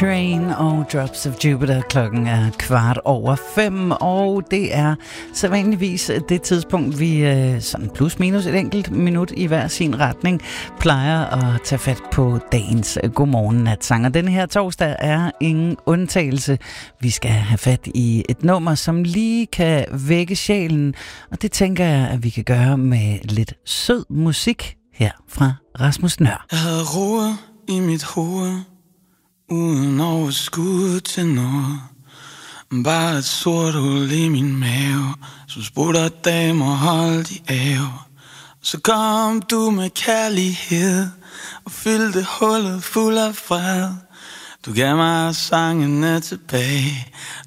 Train og Drops of Jupiter. Klokken er 5:15, og det er sædvanligvis det tidspunkt, vi sådan plus minus et enkelt minut i hver sin retning plejer at tage fat på dagens godmorgen-natsang. Og denne her torsdag er ingen undtagelse. Vi skal have fat i et nummer, som lige kan vække sjælen, og det tænker jeg, at vi kan gøre med lidt sød musik her fra Rasmus Nøhr. Jeg havde ro i mit hoved, uden overskud til noget. Bare et sort hul i min mave, som spurgte damer holdt i ave. Så kom du med kærlighed og fyldte hullet fuld af fred. Du gav mig sangene tilbage,